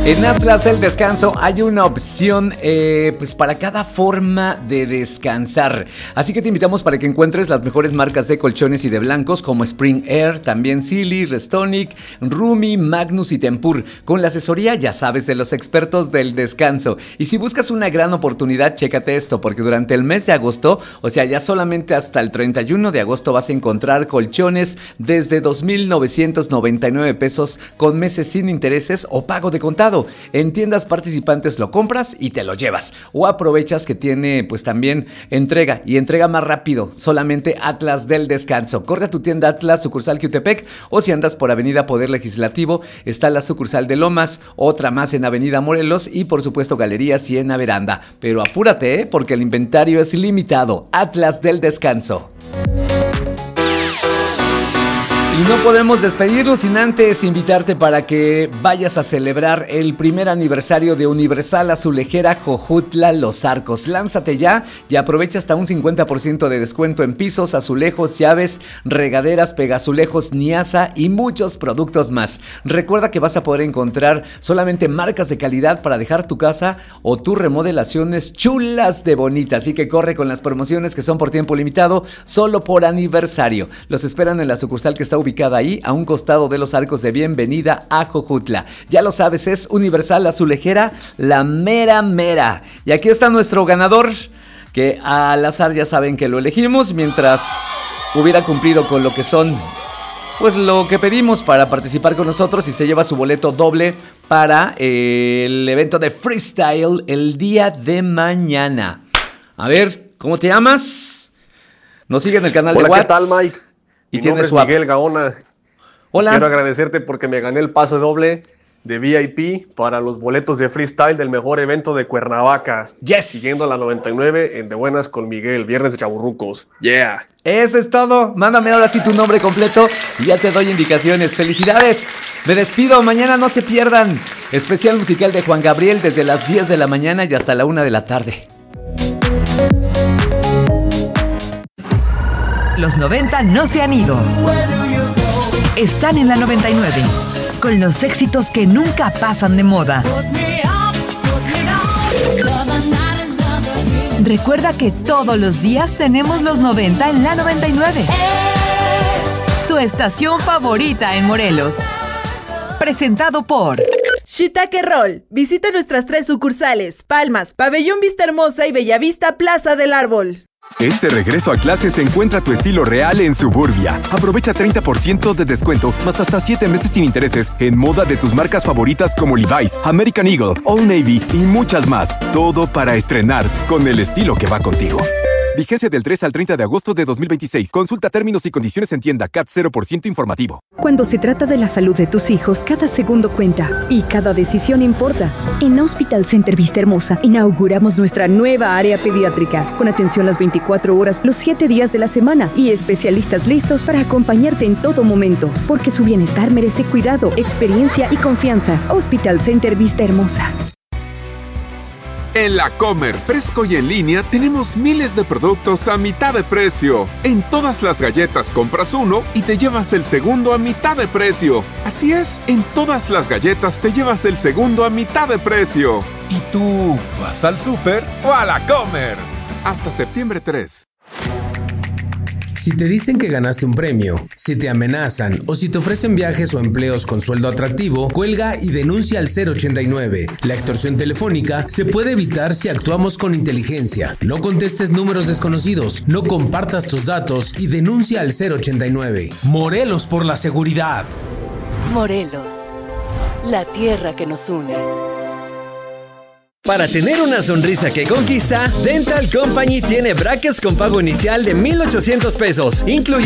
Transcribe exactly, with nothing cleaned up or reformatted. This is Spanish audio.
En Atlas del Descanso hay una opción eh, pues para cada forma de descansar. Así que te invitamos para que encuentres las mejores marcas de colchones y de blancos como Spring Air, también Sealy, Restonic, Rumi, Magnus y Tempur. Con la asesoría, ya sabes, de los expertos del descanso. Y si buscas una gran oportunidad, chécate esto, porque durante el mes de agosto, o sea, ya solamente hasta el treinta y uno de agosto vas a encontrar colchones desde dos mil novecientos noventa y nueve pesos con meses sin intereses o pago de contado. En tiendas participantes lo compras y te lo llevas. O aprovechas que tiene pues también entrega y entrega más rápido. Solamente Atlas del Descanso. Corre a tu tienda Atlas, sucursal Jutepec, o si andas por Avenida Poder Legislativo, está la sucursal de Lomas, otra más en Avenida Morelos y por supuesto Galería Siena Veranda. Pero apúrate, ¿eh? Porque el inventario es limitado. Atlas del Descanso. Y no podemos despedirnos sin antes invitarte para que vayas a celebrar el primer aniversario de Universal Azulejera Jojutla Los Arcos. Lánzate ya y aprovecha hasta un cincuenta por ciento de descuento en pisos, azulejos, llaves, regaderas, pegazulejos, Niasa y muchos productos más. Recuerda que vas a poder encontrar solamente marcas de calidad para dejar tu casa o tus remodelaciones chulas de bonita. Así que corre con las promociones que son por tiempo limitado, solo por aniversario. Los esperan en la sucursal que está ubicada ahí, a un costado de los arcos de bienvenida a Jojutla. Ya lo sabes, es Universal Azulejera, la mera mera. Y aquí está nuestro ganador, que al azar ya saben que lo elegimos, mientras hubiera cumplido con lo que son, pues lo que pedimos para participar con nosotros, y se lleva su boleto doble para eh, el evento de freestyle el día de mañana. A ver, ¿cómo te llamas? Nos sigue en el canal Hola, de WhatsApp. ¿qué tal, Mike? Y Mi tiene nombre es su app. Miguel Gaona. Hola. Quiero agradecerte porque me gané el pase doble de V I P para los boletos de freestyle del mejor evento de Cuernavaca. Yes. Siguiendo la noventa y nueve en De Buenas con Miguel, viernes de chaburrucos. Yeah. Eso es todo. Mándame ahora sí tu nombre completo y ya te doy indicaciones. ¡Felicidades! Me despido. Mañana no se pierdan. Especial musical de Juan Gabriel desde las diez de la mañana y hasta la una de la tarde. Los noventa no se han ido. Están en la noventa y nueve, con los éxitos que nunca pasan de moda. Recuerda que todos los días tenemos los noventa en la noventa y nueve. Tu estación favorita en Morelos. Presentado por Shiitake Roll. Visita nuestras tres sucursales: Palmas, Pabellón Vista Hermosa y Bellavista Plaza del Árbol. Este regreso a clases encuentra tu estilo real en Suburbia. Aprovecha treinta por ciento de descuento, más hasta siete meses sin intereses en moda de tus marcas favoritas como Levi's, American Eagle, Old Navy y muchas más. Todo para estrenar con el estilo que va contigo. Vigencia del tres al treinta de agosto de dos mil veintiséis. Consulta términos y condiciones en tienda. C A T cero por ciento informativo. Cuando se trata de la salud de tus hijos, cada segundo cuenta y cada decisión importa. En Hospital Center Vista Hermosa inauguramos nuestra nueva área pediátrica, con atención las veinticuatro horas, los siete días de la semana y especialistas listos para acompañarte en todo momento, porque su bienestar merece cuidado, experiencia y confianza. Hospital Center Vista Hermosa. En La Comer, fresco y en línea, tenemos miles de productos a mitad de precio. En todas las galletas compras uno y te llevas el segundo a mitad de precio. Así es, en todas las galletas te llevas el segundo a mitad de precio. ¿Y tú vas al súper o a La Comer? Hasta septiembre tres. Si te dicen que ganaste un premio, si te amenazan o si te ofrecen viajes o empleos con sueldo atractivo, cuelga y denuncia al cero ochenta y nueve. La extorsión telefónica se puede evitar si actuamos con inteligencia. No contestes números desconocidos, no compartas tus datos y denuncia al cero ochenta y nueve. Morelos por la seguridad. Morelos, la tierra que nos une. Para tener una sonrisa que conquista, Dental Company tiene brackets con pago inicial de mil ochocientos pesos, incluyendo